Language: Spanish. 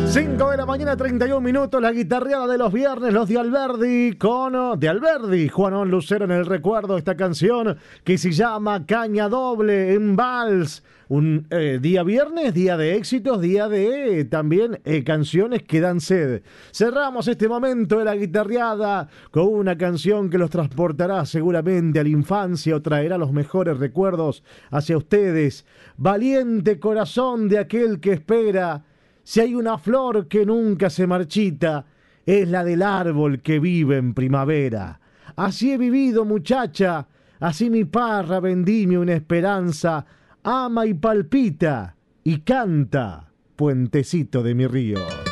5 de la mañana, 31 minutos, la guitarreada de los viernes, los de Alberdi, Juanón Lucero en el recuerdo, esta canción que se llama Caña Doble en Vals. Un día viernes, día de éxitos, día de también canciones que dan sed. Cerramos este momento de la guitarreada con una canción que los transportará seguramente a la infancia o traerá los mejores recuerdos hacia ustedes. Valiente corazón de aquel que espera. Si hay una flor que nunca se marchita, es la del árbol que vive en primavera. Así he vivido, muchacha, así mi parra vendimia una esperanza, ama y palpita y canta, puentecito de mi río.